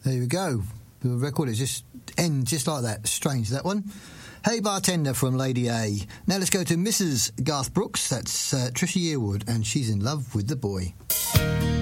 There you go. The record is just ends just like that. Strange, that one. Hey Bartender from Lady A. Now let's go to Mrs. Garth Brooks. That's Trisha Yearwood, and she's in love with the boy.